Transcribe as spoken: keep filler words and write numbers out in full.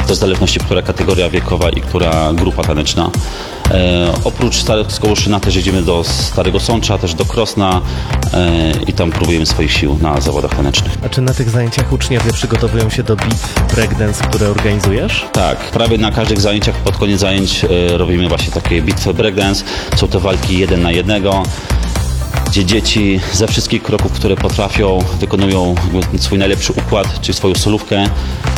to w zależności, która kategoria wiekowa i która grupa taneczna. E, oprócz Starego Skołuszyna też jedziemy do Starego Sącza, też do Krosna e, i tam próbujemy swoich sił na zawodach tanecznych. A czy na tych zajęciach uczniowie przygotowują się do bitw breakdance, które organizujesz? Tak, prawie na każdych zajęciach, pod koniec zajęć e, robimy właśnie takie bitwy breakdance. Są to walki jeden na jednego, gdzie dzieci ze wszystkich kroków, które potrafią, wykonują swój najlepszy układ, czyli swoją solówkę